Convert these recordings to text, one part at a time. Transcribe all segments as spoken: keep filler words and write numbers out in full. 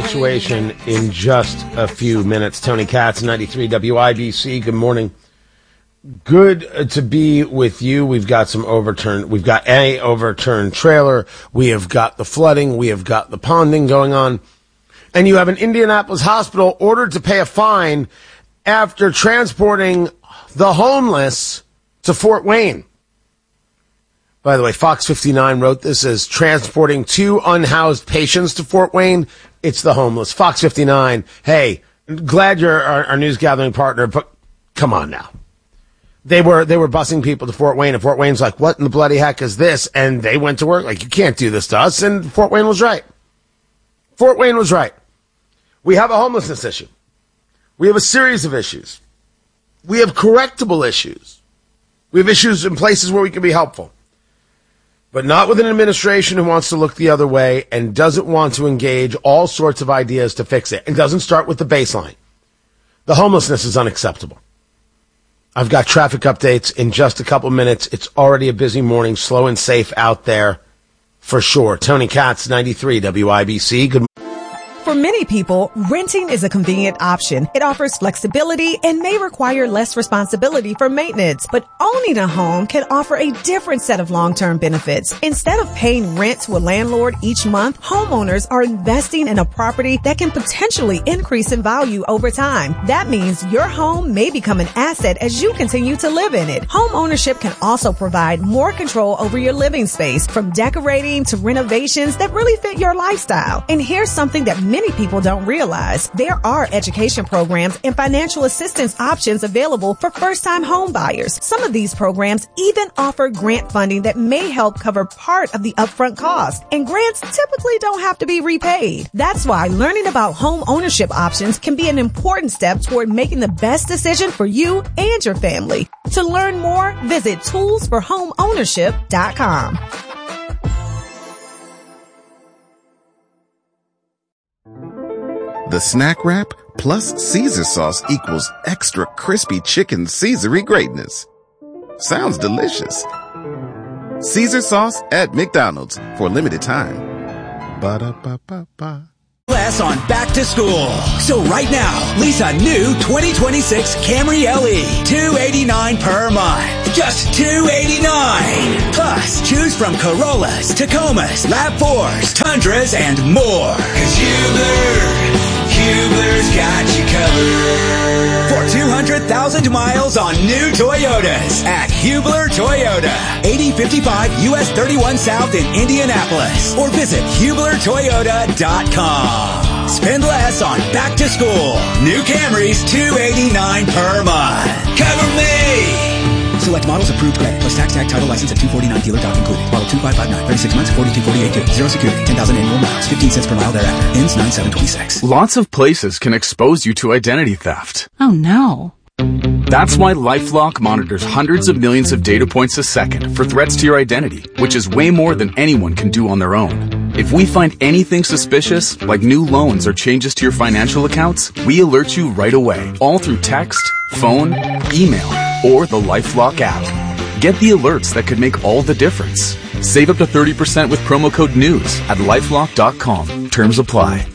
situation in just a few minutes. Tony Katz, ninety-three W I B C. Good morning. Good to be with you. We've got some overturned, we've got a overturned trailer. We have got the flooding. We have got the ponding going on. And you have an Indianapolis hospital ordered to pay a fine after transporting the homeless to Fort Wayne. By the way, Fox fifty-nine wrote this as transporting two unhoused patients to Fort Wayne. It's the homeless. Fox fifty-nine, hey, glad you're our, our news gathering partner, but come on now. They were they were busing people to Fort Wayne, and Fort Wayne's like, what in the bloody heck is this? And they went to work like, you can't do this to us. And Fort Wayne was right. Fort Wayne was right. We have a homelessness issue. We have a series of issues. We have correctable issues. We have issues in places where we can be helpful. But not with an administration who wants to look the other way and doesn't want to engage all sorts of ideas to fix it. It doesn't start with the baseline. The homelessness is unacceptable. I've got traffic updates in just a couple minutes. It's already a busy morning, slow and safe out there for sure. Tony Katz, ninety-three W I B C. Good morning. For many people, renting is a convenient option. It offers flexibility and may require less responsibility for maintenance. But owning a home can offer a different set of long-term benefits. Instead of paying rent to a landlord each month, homeowners are investing in a property that can potentially increase in value over time. That means your home may become an asset as you continue to live in it. Home ownership can also provide more control over your living space, from decorating to renovations that really fit your lifestyle. And here's something that many people don't realize. There are education programs and financial assistance options available for first-time home buyers. Some of these programs even offer grant funding that may help cover part of the upfront cost. And grants typically don't have to be repaid. That's why learning about home ownership options can be an important step toward making the best decision for you and your family. To learn more, visit tools for home ownership dot com. The Snack Wrap plus Caesar sauce equals extra crispy chicken Caesary greatness. Sounds delicious. Caesar sauce at McDonald's for a limited time. Ba-da-ba-ba-ba. Class on back to school. So right now, lease a new twenty twenty-six Camry L E, two hundred eighty-nine dollars per month. Just two hundred eighty-nine dollars. Plus, choose from Corollas, Tacomas, RAV fours, Tundras, and more. Cause Hubler, Hubler's got you covered. For two hundred thousand miles on new Toyotas at Hubler Toyota. eighty fifty-five U S thirty-one South in Indianapolis. Or visit Hubler Toyota dot com. Spend less on back to school. New Camrys, two hundred eighty-nine dollars per month. Cover me! Select models approved credit plus tax tag title license at two forty-nine dealer doc included. Model two five five nine, thirty-six months, forty-two forty-eight due. Zero security, ten thousand annual miles, fifteen cents per mile thereafter. Ends nine seven twenty-six. Lots of places can expose you to identity theft. Oh no. That's why LifeLock monitors hundreds of millions of data points a second for threats to your identity, which is way more than anyone can do on their own. If we find anything suspicious, like new loans or changes to your financial accounts, we alert you right away, all through text, phone, email, or the LifeLock app. Get the alerts that could make all the difference. Save up to thirty percent with promo code NEWS at lifelock dot com. Terms apply.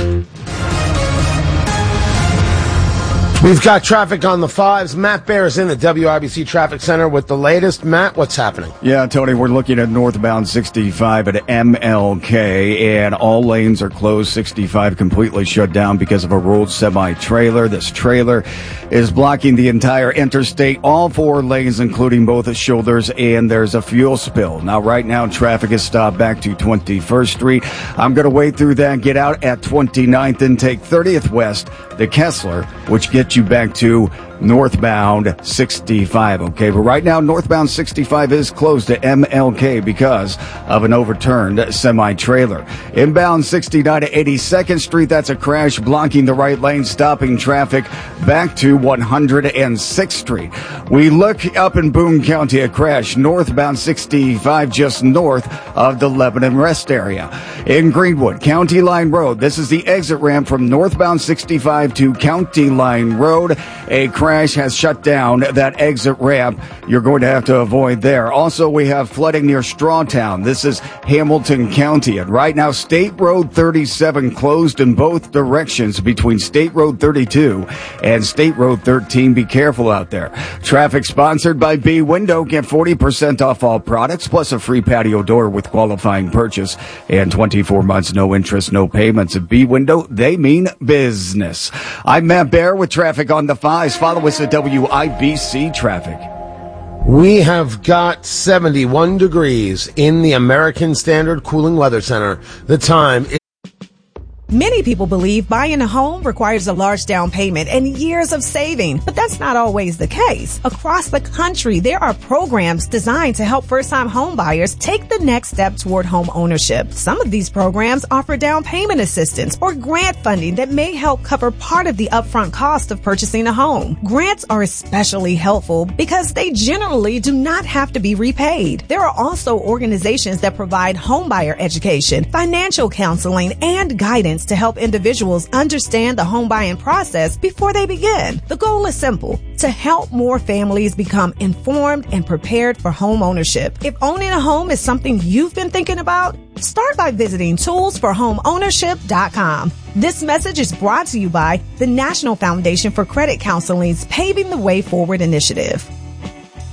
We've got traffic on the fives. Matt Bear is in the W I B C Traffic Center with the latest. Matt, what's happening? Yeah, Tony, we're looking at northbound sixty-five at M L K, and all lanes are closed. sixty-five completely shut down because of a rolled semi-trailer. This trailer is blocking the entire interstate, all four lanes, including both the shoulders, and there's a fuel spill. Now, right now, traffic is stopped back to twenty-first Street. I'm going to wait through that, get out at twenty-ninth, and take thirtieth West, the Kessler, which gets you back to northbound sixty-five, okay? But right now, northbound sixty-five is closed to M L K because of an overturned semi-trailer. Inbound sixty-nine to eighty-second Street, that's a crash blocking the right lane, stopping traffic back to one hundred sixth Street. We look up in Boone County, a crash northbound sixty-five just north of the Lebanon Rest area. In Greenwood, County Line Road, this is the exit ramp from northbound sixty-five to County Line Road. A crash crash has shut down that exit ramp. You're going to have to avoid there. Also, we have flooding near Strawtown. This is Hamilton County. And right now, State Road thirty-seven closed in both directions between State Road thirty-two and State Road thirteen. Be careful out there. Traffic sponsored by B Window. Get forty percent off all products plus a free patio door with qualifying purchase and twenty-four months, no interest, no payments. At B Window, they mean business. I'm Matt Bear with traffic on the fives. Follow us at W I B C Traffic. We have got seventy-one degrees in the American Standard Cooling Weather Center. The time is Many people believe buying a home requires a large down payment and years of saving, but that's not always the case. Across the country, there are programs designed to help first-time home buyers take the next step toward home ownership. Some of these programs offer down payment assistance or grant funding that may help cover part of the upfront cost of purchasing a home. Grants are especially helpful because they generally do not have to be repaid. There are also organizations that provide homebuyer education, financial counseling, and guidance to help individuals understand the home buying process before they begin. The goal is simple: to help more families become informed and prepared for home ownership. If owning a home is something you've been thinking about, start by visiting tools for home ownership dot com. This message is brought to you by the National Foundation for Credit Counseling's Paving the Way Forward initiative.